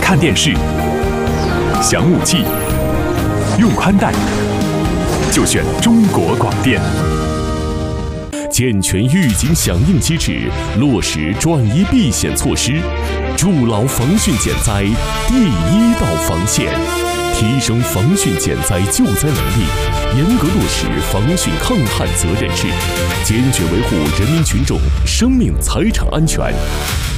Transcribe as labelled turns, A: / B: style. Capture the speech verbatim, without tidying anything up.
A: 看电视、想武器、用宽带，就选中国广电。健全预警响应机制，落实转移避险措施，筑牢防汛减灾第一道防线，提升防汛减灾救灾能力，严格落实防汛抗旱责任制，坚决维护人民群众生命财产安全。